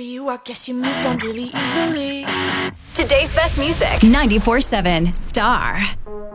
you, I guess you moved on really easily. Today's best music. 94.7 Star.